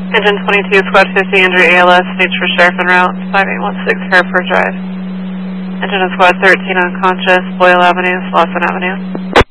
Engine 22, Squad 50, Andrew ALS, stage for sheriff en route, 5816 Hereford Drive. Engine of Squad 13 unconscious, Boyle Avenue, Slauson Avenue.